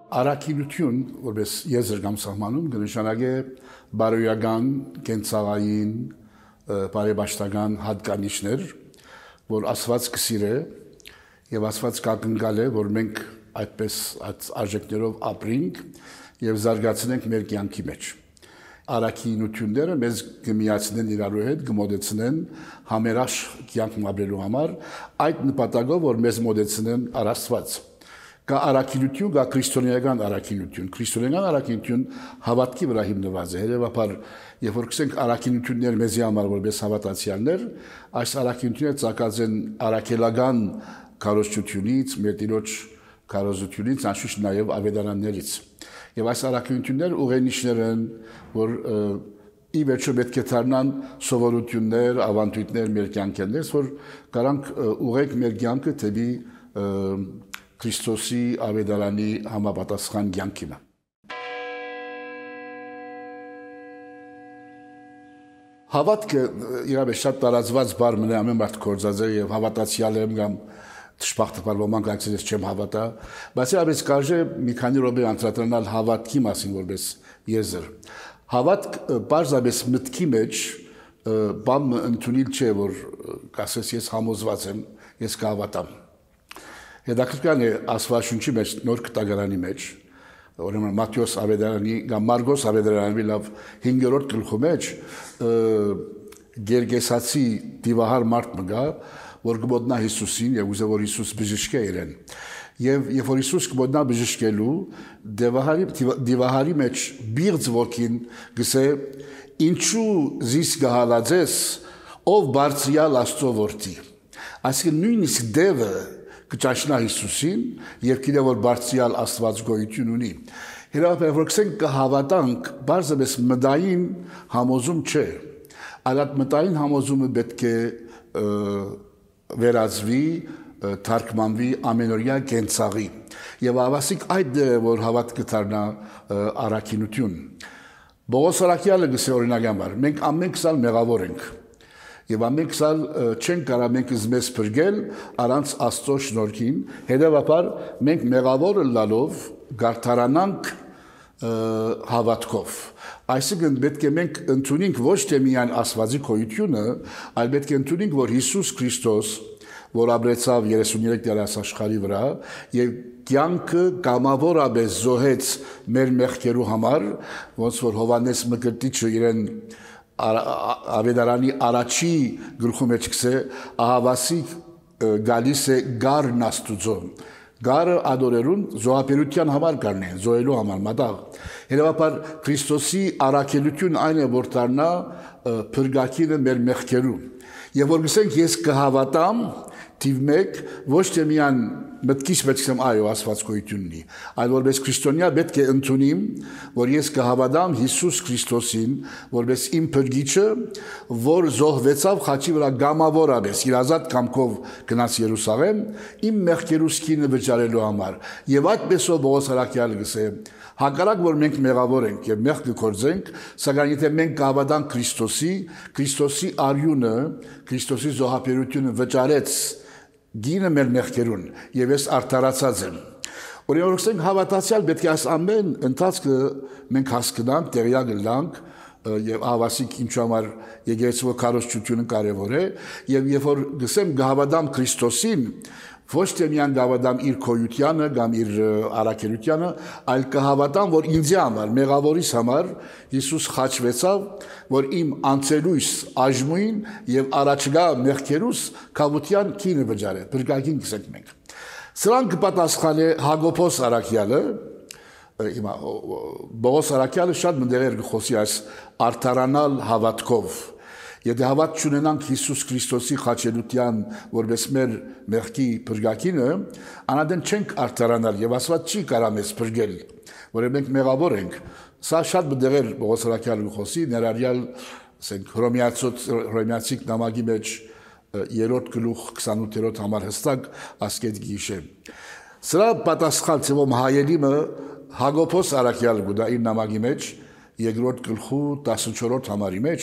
Առաքինություն, որպես եզր կամ սահմանում, կնշանակե բարոյական, կենցաղային, բարեբաշխական հատկանիշներ, որ Աստված կսիրե եւ Աստված կակնկալ է, որ մենք այդպես այդ արժեքներով ապրենք եւ զարգացնենք մեր կյանքի մեջ։ Առաքինությունները մեզ կմիացնեն իրարու հետ, կմոտեցնեն համերաշխ կյանք ապրելու համար, այդ նպատակով, որ մեզ մոտեցնեն առ Աստված։ Կա առաքինություն, կա քրիստոնեական առաքինություն։ Քրիստոնեական առաքինություն հավատքի վրա հիմնված է։ Հետևաբար, երբ որ կսենք առաքինություններ մեզի համար որպես հավատացյալներ, այս առաքինությունները ծագած են առաքելական քարոզությունից, մեր Տիրոջ քարոզությունից, անշուշտ նաև ավետարաններից։ Եվ այս առաքինությունները ուղենիշներ են, որ ի վերջո պետք է դառնան սովորություններ, ավանդույթներ մեր կյանքերից, որ կարանք ուղեք մեր կյանքը դեպի Քրիստոսի ավետարանի համապատասխան կյանքին։ Հավատքը իրապես շատ տարածված բառ մնա ամեն մարդ կորձած է եւ հավատացյալ եմ կամ դժբախտաբար ոմանք այցելես չեմ հավատա, բայց իրապես կարժե մի քանի րոպե անդրադառնալ հավատքի մասին որպես եզր։ Հավատք բարձրապես մտքի մեջ բամ ընդունել չէ, որ կասես ես համոզված եմ, ես կհավատամ։ Հետաքրքրական է Աստվածաշունչի մեջ նոր կտակարանի մեջ, ուրեմն Մատթեոս ավետարանի կամ Մարգոս ավետարանի լավ 5-րդ գլխի մեջ Գերգեսացի դիվահար մարդ մգա, որ կմոտնա Հիսուսին եւ ուզե որ Հիսուս բժշկե իրեն։ Եվ երբ որ Հիսուս կմոտնա բժշկելու, դիվահարի մեջ բիղձ ոգին գսե ինչու զիս գահալածես ով բարձրյալ Աստծո որդի։ Այսինքն նույնիսկ դևը կճաշնա Հիսուսին եւ գիտե որ բարձրյալ Աստված գոյություն ունի։ Հետո որ կսենք կհավատանք, բարձրապես մտային համոզում չէ։ Այլ այդ մտային համոզումը պետք է վերածվի, թարգմանվի ամենօրյա կենցաղի։ Եվ ավասիկ այդ դեր է, որ հավատքը դառնա առաքինություն։ Պողոս առաքյալը գսե օրինական բառ, մենք ամեն քսալ մեղավոր ենք։ Եվ ամեն քսալ չենք կարող մենք մեզ փրկել առանց Աստծո շնորհքին, հետևաբար մենք մեղավոր լալով գարթարանանք հավատքով։ Այսինքն պետք է մենք ընդունենք ոչ թե միայն Աստվածի գոյությունը, այլ պետք է ընդունենք, որ Հիսուս Քրիստոս, որ ապրեցավ 33 տարի աշխարհի վրա եւ կյանքը կամավորապես զոհեց մեր մեղքերու համար, ոնց որ Հովանես Մկրտիչը իրեն ավետարանի առաջի գլխի մեջ կսե ահավասիկ գալիս է գարն Աստուծո։ Գարը ադորերուն զոհաբերության համար կառնեն, զոհելու համար մատաղ։ Հետևաբար Քրիստոսի առաքելություն այն է, որ դառնա փրկակինը մեր մեղքերում։ Եվ որ գսենք ես կհավատամ թիվ 1 ոչ թե միայն մտքից պետք է այո Աստված գոյություն ունի, այլ որպես քրիստոնյա պետք է ընդունիմ, որ ես կհավատամ Հիսուս Քրիստոսին, որպես իմ փրկիչը, որ զոհվեցավ խաչի վրա գամավորապես, իր ազատ կամքով գնաց Երուսաղեմ, իմ մեղքերուս քինը վճարելու համար։ Եվ այդպեսով Պողոս առաքյալը գսե հակառակ որ մենք մեղավոր ենք եւ մեղք կգործենք, սակայն եթե մենք կհավատանք Քրիստոսի արյունը, Քրիստոսի զոհաբերությունը վճարեց գինը մեր մեղքերուն եւ ես արդարացած եմ։ Օրինակ հավատացյալ պետք է այս ամեն ընթացքը մենք հասկանանք, տեղյակ լինենք եւ ավասիկ ինչու համար եկեղեցու քարոզությունը կարեւոր է եւ երբ որ գսեմ գհավատամ Քրիստոսին ոչ թե միայն գավադամ իր քոյությանը կամ իր առաքելությանը, այլ կհավատամ, որ ինձ համար, մեղավորիս համար Հիսուս խաչվեցավ, որ իմ անցելույս աժմույն եւ առաջգա մեղքերուս կավության քինը վճարե, բրգակին կսենք մենք։ Սրան կպատասխան է Հակոբոս առաքյալը, հիմա Պողոս առաքյալը շատ մտերեր կխոսի այս արդարանալ հավատքով։ Եթե հավատ չունենանք Հիսուս Քրիստոսի խաչելության որպես մեր մեղքի փրկակինը, անադեն չենք արդարանալ եւ Աստված չի կարող մեզ փրկել, որը մենք մեղավոր ենք։ Սա շատ բդեղեր Պողոս առաքյալը խոսի, ներառյալ ասենք Հռոմեացիք նամակի մեջ 3-րդ գլուխ 28-րդ համար հստակ ասկետ գիշե։ Սրա պատասխան ծևոմ հայելիմը Հակոբոս առաքյալը գուտա իր նամակի մեջ 2-րդ գլխու 14-րդ համարի մեջ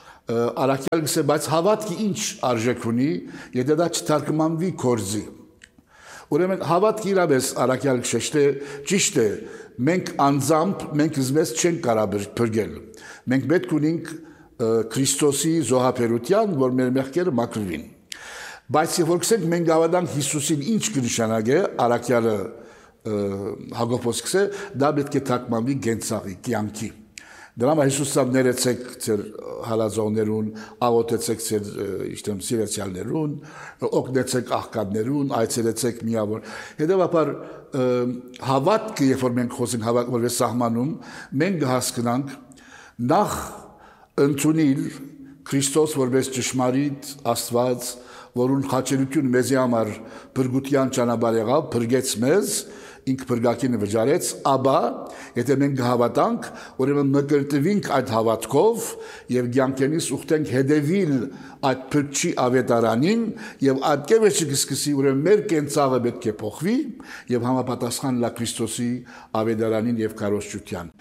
Առաքյալ գսե, բայց հավատքի ինչ արժեք ունի, եթե դա չթարգմանվի կորձի։ Ուրեմն հավատք իրավես առաքյալ շեշտե ճիշտ է, մենք անձամբ մենք զմես չենք կարող բրգել։ Մենք պետք ունենք Քրիստոսի զոհաբերության, որ մեր մեղքերը մաքրվին։ Բայց երբ որ գսենք մենք հավատանք Հիսուսին ինչ կնշանակե, առաքյալը Հակոբոս գսե, դա պետք է թարգմանվի գենցաղի, կյանքի։ Դրամա Հիսուսը ներեցեք ձեր հալածողներուն, աղոթեցեք ձեր իշտեմ սիրեցյալներուն, օգնեցեք աղքատներուն, այցելեցեք միավոր։ Հետևաբար հավատքը, երբ որ մենք խոսենք հավատք որպես սահմանում, մենք հասկանանք նախ ընդունել Քրիստոս որպես ճշմարիտ Աստված, որուն խաչելություն մեզի համար բրգության ճանապարհ եղավ, բրգեց մեզ, ինք բրգակինը վճարեց, ապա եթե մենք հավատանք, ուրեմն մկրտվենք այդ հավատքով եւ ցանկենից ուխտենք հետևիլ այդ բրգի ավետարանին եւ այդ կեվեչը կսկսի ուրեմն մեր կենցաղը պետք է փոխվի եւ համապատասխան լա Քրիստոսի ավետարանին եւ քարոզչության։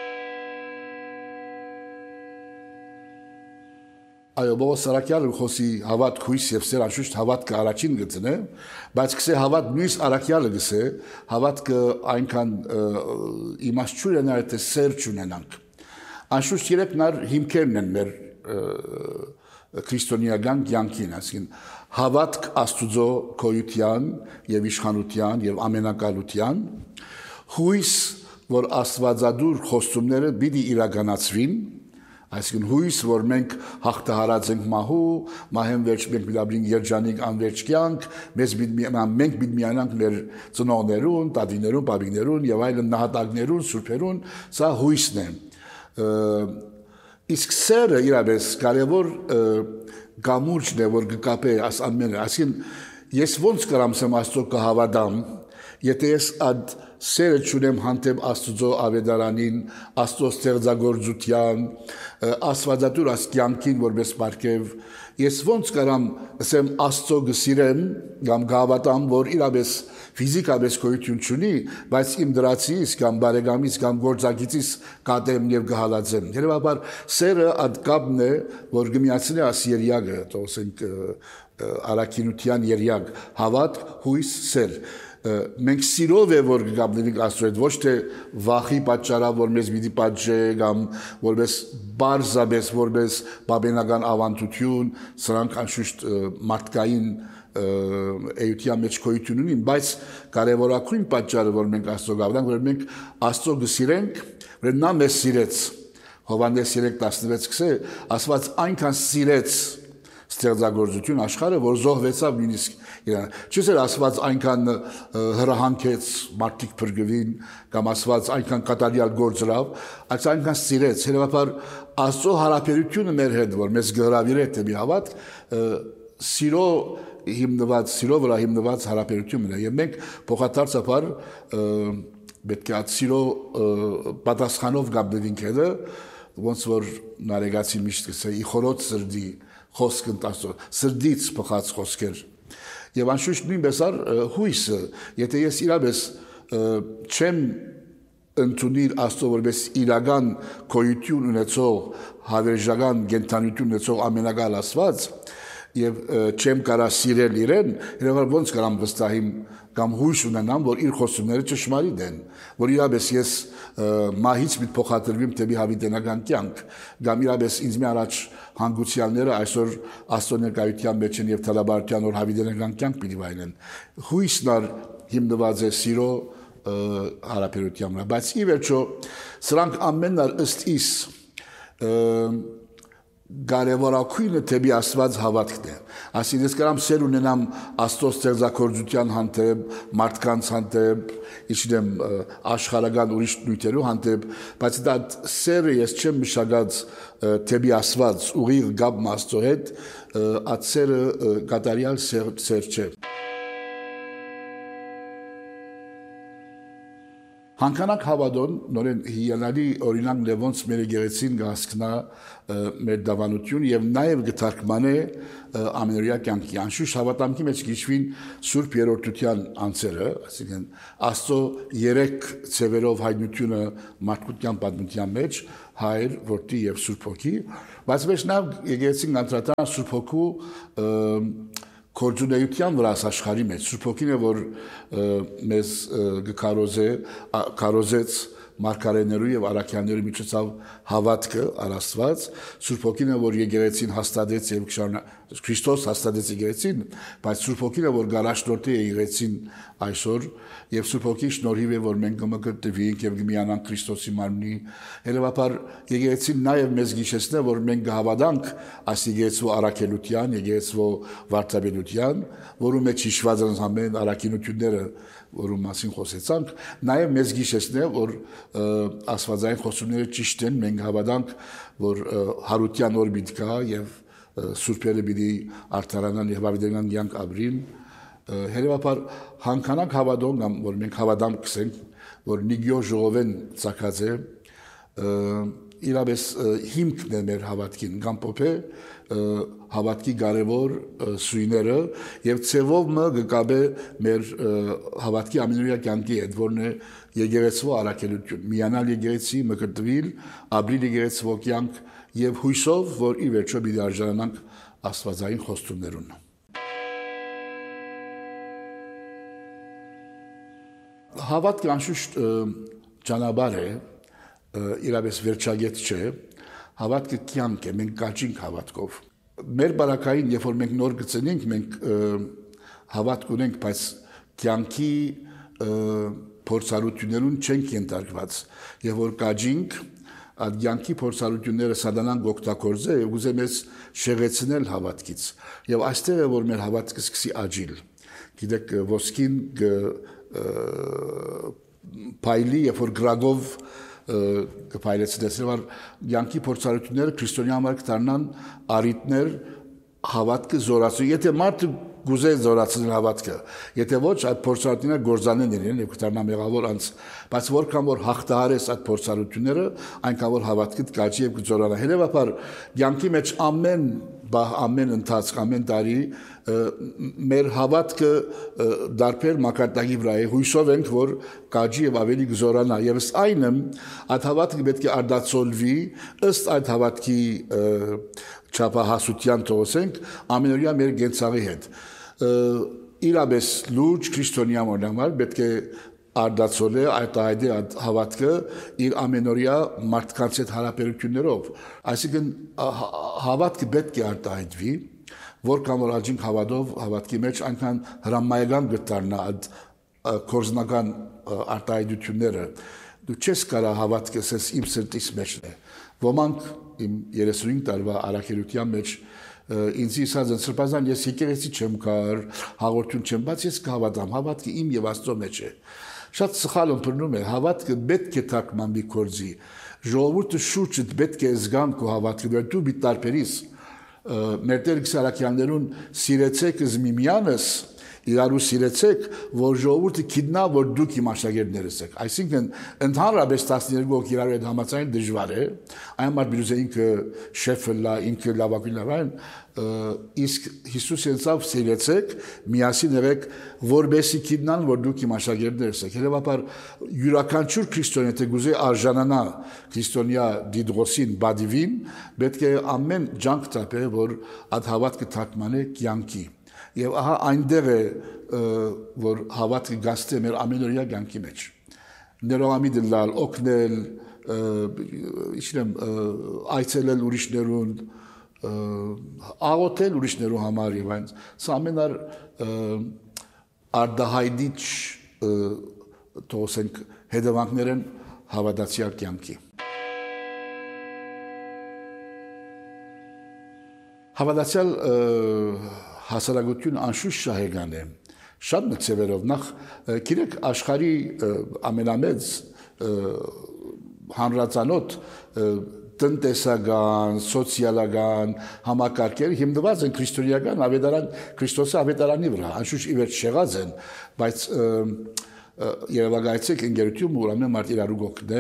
Այո, Պողոս առաքյալը խոսի հավատք, հույս եւ սեր անշուշտ հավատքը առաջին գծն է, բայց գսե հավատ նույնիսկ առաքյալը գսե հավատքը այնքան իմաստություն ունի, թե սեր չունենանք։ Անշուշտ երեքն հիմքերն են մեր քրիստոնեական կյանքին, այսինքն հավատք Աստուծո գոյության եւ իշխանության եւ ամենակալության, հույս, որ Աստվածադուր խոստումները պիտի իրականացվին, այսինքն հույս, որ մենք հաղթահարած ենք մահու, մահեն վերջ մենք միլաբրին երջանիկ անվերջ կյանք, մենք պիտի միանանք մեր ծնողներուն, տատիներուն, բաբիներուն եւ այլն նահատակներուն, սուրբերուն, սա հույսն է։ Իսկ սերը իրապես կարևոր գամուրջն է, որ կկապե աս ամենը, այսինքն ես ոնց կարամ սեմ Աստծո կհավատամ, եթե ես այդ սերը չունեմ հանդեպ Աստծո ավետարանին, Աստծո ստեղծագործության, Աստվածատուր կյանքին որպես պարգև, ես ոնց կարամ ասեմ Աստծո գսիրեմ կամ գավատամ, որ իրապես ֆիզիկապես գոյություն չունի, բայց իմ դրացից կամ բարեկամից կամ գործակիցից կատեմ եւ գհալածեմ։ Հետևաբար սերը այդ կապն է, որ գմիացնի աս երյակը, ասենք արաքինության երյակ, հավատ, հույս, սեր։ Մենք սիրով է որ գաբնենք Աստծո հետ, ոչ թե վախի պատճառով որ մեզ պիտի պատժե կամ որպես բարձաբես որպես բաբենական ավանդություն, սրանք անշուշտ մարդկային էության մեջ գոյություն ունին, բայց կարևորագույն պատճառը որ մենք Աստծո գավնանք, որ մենք Աստծո գսիրենք, որ նա մեզ սիրեց։ Հովհաննես 3:16 գսե, Աստված այնքան սիրեց ստեղծագործություն աշխարհը, որ զոհվեցավ նույնիսկ իրան։ Չէ՞ Աստված այնքան հրահանքեց մարդիկ բրգվին, կամ Աստված այնքան կատարյալ գործրավ, այս այնքան սիրեց։ Հետևաբար Աստծո հարաբերությունը մեր հետ, որ մեզ գհրավիր է դեպի հավատ, սիրո վրա հիմնված հարաբերությունն է, եւ մենք փոխադարձաբար պետք է այդ սիրո պատասխանով գտնվենք հետը, ոնց որ նարեգացի միշտ կսե իխորոց սրդի խոսքն տասո սրդից փոխած խոսքեր եւ անշուշտ նույնպես հույսը եթե ես իրապես չեմ ընդունիր Աստծո որպես իրական գոյություն ունեցող հավերժական գենթանություն ունեցող ամենակալ Աստված եւ չեմ կարա սիրել իրեն, երբ ոնց կարամ վստահիմ կամ հույս ունենամ, որ իր խոսումները ճշմարիտ են, որ իրապես ես մահից մի փոխադրվիմ դեպի հավիտենական կյանք, կամ իրապես ինձ մի առաջ հանգուցյալները այսօր Աստծո ներկայության մեջ են եւ թալաբարության որ հավիտենական կյանք պիտի վայելեն։ Հույսն հիմնված է սիրո հարաբերության վրա, բայց ի վերջո սրանք ամենն ըստ իս կարևորագույնը դեպի Աստված հավատքն է։ Այսինքն ես կարամ սեր ունենամ Աստծո ստեղծագործության հանդեպ, մարդկանց հանդեպ, իչնեմ աշխարհական ուրիշ նյութերու հանդեպ, բայց դա սերը ես չեմ մշակած դեպի Աստված, ուղիղ գապ Աստծո հետ, այդ սերը կատարյալ սեր չէ։ Հանքանակ հավատոն նորեն հիանալի օրինակ Լևոնց մեր եկեղեցին գասկնա մեր դավանություն եւ նաեւ գտարկման է ամենօրյա կյանքի անշուշտ հավատամքի մեջ գիշվին Սուրբ Երրորդության անձերը, այսինքն Աստծո երեք ծևերով հայտնությունը մարդկության պատմության մեջ Հայր, Որդի եւ Սուրբ Հոգի, բայց մեջ նաեւ եկեղեցին անդրադառնա Սուրբ Հոգու Կորձունեության վրա աշխարհի մեջ Սուրբ Հոգին է որ մեզ կարոզեց մարգարեներու եւ առաքյաններու միջոցով հավատքը առաստված Սուրբ Հոգին է որ եկեղեցին հաստատեց եւ Քրիստոս հաստատեց եկեղեցին բայց Սուրբ Հոգին է որ գարաշնորհի եկեղեցին այսօր եւ Սուրբ Հոգի շնորհիվ է որ մենք կմկրտվենք եւ կմիանանք Քրիստոսի մարմնի հետեւաբար եկեղեցին նաեւ մեզ գիշեցնե որ մենք կհավատանք այս եկեղեցու առաքելության եկեղեցու վարդապետության որում մեջ հիշված են ամեն առաքինությունները որում մասին խոսեցանք նաեւ մեզ գիշեցնե որ աստվածային խոսումները ճիշտ են մենք հավատանք որ հարության օր պիտի գա եւ սուրբերը պիտի արդարանան եւ ավետարանան յանք ապրին հետեւաբար հանկանակ հավատոնք որ մենք հավատանք գսենք որ նիգյո ժողովեն ցակած է իրավես հիմքն է մեր հավատքին կամ փոփե հավատքի կարևոր սույները եւ ցևով մը գկաբե մեր հավատքի ամենօրյա կյանքի հետ որն է եկեղեցու առաքելություն միանալ եկեղեցի մկրտվել ապրիլ եկեղեցու կյանք եւ հույսով որ ի վերջո պիտի արժանանանք աստվածային խոստումներուն հավատքը անշուշտ ճանապարհ է իրավես վերջագետ չէ հավատքը կյանք է մենք կաճինք հավատքով մեր բարակային երբ որ մենք նոր գծենենք մենք հավատք ունենք բայց կյանքի փորձառություններուն չենք ենթարկված եւ որ կաճինք այդ կյանքի փորձառությունները սատանան գոկտակորձե եւ ուզում ես շեղեցնել հավատքից եւ այստեղ է որ մեր հավատքը սկսի աճիլ գիտեք ոսկին փայլի երբ որ գրագով կփայլեցնեցնի որ յանքի փորձառությունները քրիստոնյա համար կդառնան արիտներ հավատքը զորացու եթե մարդը գուզե զորացնել հավատքը եթե ոչ այդ փորձառությունները գործանեն իրեն եւ կդառնա մեղավոր անց բայց որքան որ հաղթահարես այդ փորձառությունները այնքան որ հավատքդ կաճի եւ կզորանա հետեւաբար յանքի մեջ ամեն ընթացք ամեն տարի մեր հավատքը դարբեր մակարդակի վրա է հույսով ենք որ կաճի եւ ավելի կզորանա եւ ըստ այնը այդ հավատքը պետք է արդացոլվի ըստ այդ հավատքի չափահասության թողոսենք ամենօրյա մեր գենցաղի հետ իրապես լուրջ քրիստոնյա մոնամար պետք է արդացոլե այդ հավատքը իր ամենօրյա մարդկանց հետ հարաբերություններով այսինքն հավատքը պետք է արտահայտվի որքան որ աջինք հավատով հավատքի մեջ այնքան հրամայական կդառնա այդ կորզնական արտահայտությունները դու չես կարող հավատքս իմ սրտից մեջն է ոմանք իմ 35 տարվա առաքելության մեջ ինձ ասած են սրբազան ես եկեղեցի չեմ կար հաղորդություն չեմ բայց ես կհավատամ հավատքը իմ եւ Աստծո մեջ է շատ սխալ ըմբռնում է հավատքը պետք է թարգմանվի կորձի ժողովուրդը շուրջդ պետք է զգան քո հավատքը դու մի տարբերիս մեր Տեր Գիսարակյաններուն սիրեցեք զմիմյանս իրարու սիրեցեք որ ժողովուրդը գիտնա որ դուք իմ աշակերտներս եք այսինքն ընդհանրապես 12 հոգի իրար հետ համաձայն դժվար է այն մարդ բիզե ինքը շեֆը լա ինքը լավագույն լավան իսկ Հիսուսը ասավ սիրեցեք միասին եղեք որբեսի գիտնան որ դուք իմ աշակերտներս եք հետեւաբար յուրաքանչյուր քրիստոնյա թե գուզե արժանանա քրիստոնյա դիդրոսին բադիվին պետք է ամեն ջանք տապե որ այդ հավատքը թարգմանե կյանքի եւ ահա այնտեղ է որ հավատքը գաստե մեր ամենօրյա կյանքի մեջ ներողամիտ լալ օգնել իչնեմ այցելել ուրիշներուն աղոթել ուրիշներու համար եւ այն սա ամենար արդահայտիչ թողենք հետևանքներ են հավատացյալ կյանքի հավատացյալ հասարակություն անշուշտ շահեկան է շատ մտցևերով նախ գիտեք աշխարհի ամենամեծ հանրացանոթ տնտեսական, սոցիալական համակարգերը հիմնված են քրիստոնեական ավետարան Քրիստոսի ավետարանի վրա անշուշտ ի վերջ շեղած են բայց Երևակայեցեք ընկերություն ուրեմն մարդ իրարու գոքնե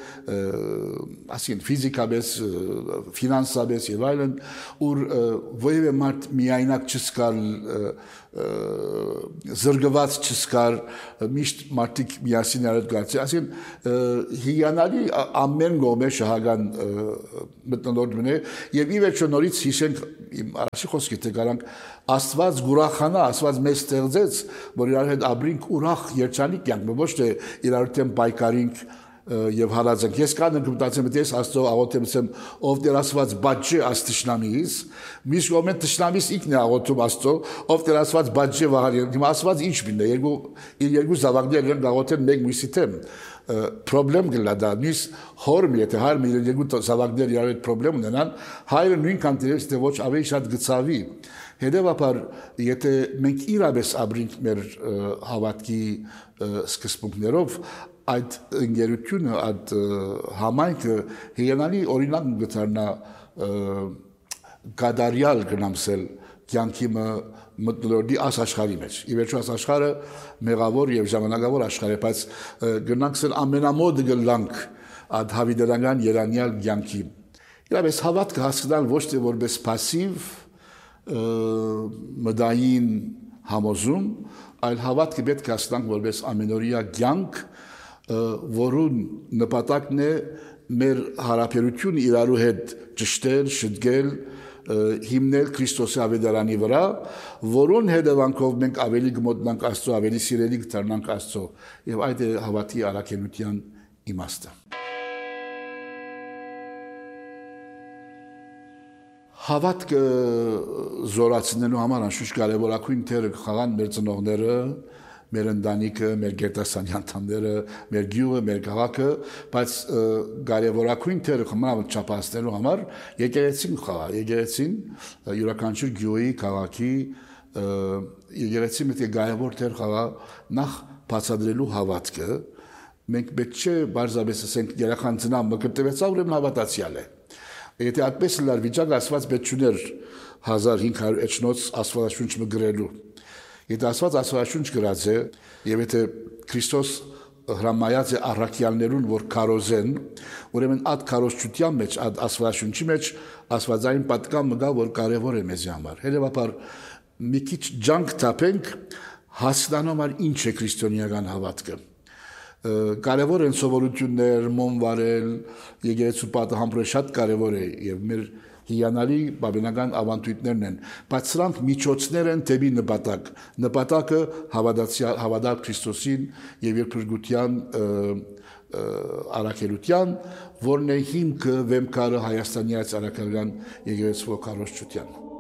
ասին ֆիզիկապես ֆինանսապես եւ այլն ուր ովևէ մարդ միայնակ չսկալ զրկված չսկար միշտ մարդիկ միասին արդ գացի ասին հիանալի ամեն գոմե շահագան մտնոլորտ մնե եւ ի վերջո նորից հիշենք իմ առաջի խոսքի թե գարանք Աստված գուրախանա Աստված մեզ ստեղծեց որ իրար հետ ապրինք ուրախ երջանիկ կյանք ոչ թե իրար հետ պայքարինք եւ հալածենք ես կան ընկմտացեմ դες Աստծո աղոթեմ ասեմ ով Տեր Աստված բաճե աստշնամիս միշտ ոմեն տշնամիս ինքն է աղոթում Աստծո ով Տեր Աստված բաճե վահարի հիմա Աստված ինչ բինե երկու զավակներ են աղոթեն մեկ մյուսի թեմ պրոբլեմ գլա դա միս հոր մի եթե հայր մի երկու զավակներ իրար հետ պրոբլեմ ունենան հայրը նույնքան դերես թե ոչ ավելի շատ գծավի հետևաբար եթե մենք իրապես ապրենք մեր հավատքի սկզբունքներով այդ ընկերությունը այդ համայնքը հիանալի օրինակ գտարնա գադարյալ գնամսել կյանքի մտնոլորտի աշխարհի մեջ։ Ի վերջո աշխարհը մեղավոր եւ ժամանակավոր աշխարհ է, բայց գնանքսել ամենամոտ գլանք այդ հավիդարական երանյալ կյանքի։ Իրապես հավատքը հասկանալ ոչ թե որպես пассив մտային համոզում, այլ հավատքը պետք է հասկանանք որպես ամենօրյա կյանք որուն նպատակն է մեր հարաբերությունը իրարու հետ ճշտել, շտկել, հիմնել Քրիստոսի ավետարանի վրա, որուն հետևանքով մենք ավելի կմոտնանք Աստծո, ավելի սիրելի կդառնանք Աստծո, եւ այդ է հավատի առաքելության իմաստը։ Հավատքը զորացնելու համար անշուշտ կարևորագույն դեր կխաղան մեր ծնողները, մեր ընտանիքը, մեր գերտասանի անդամները, մեր գյուղը, մեր քաղաքը, բայց կարևորագույն դեր կմնալ չափանցնելու համար եկեղեցին խաղա, եկեղեցին յուրաքանչյուր գյուղի, քաղաքի եկեղեցին պետք է կարևոր դեր խաղա նախ բացատրելու հավատքը, մենք պետք չէ բարձրապես ասենք երախան ծնա մկրտվեցա ուրեմն հավատացյալ է։ Եթե այդպես լար վիճակ Աստված պետք չուներ 1500 էջնոց Աստվածաշունչ գրելու։ Եթե Աստված Աստվածաշունչ գրած է եւ եթե Քրիստոս հրամայած է առաքյալներուն որ քարոզեն, ուրեմն այդ քարոզչության մեջ, այդ Աստվածաշունչի մեջ Աստվածային պատկան մգա որ կարեւոր է մեզ համար։ Հետևաբար մի քիչ ջանք տապենք հասկանալ ինչ է քրիստոնեական հավատքը։ Կարևոր են սովորություններ, մոմ վարել, եկեղեցու պատը համբուրը շատ կարևոր է եւ մեր հիանալի բավական ավանդույթներն են, բայց սրանք միջոցներ են դեպի նպատակ։ Նպատակը հավատալ Քրիստոսին եւ երկրգության առաքելության, որն է հիմքը վեմքարը Հայաստանի այս առաքելական եկեղեցու քարոզչության։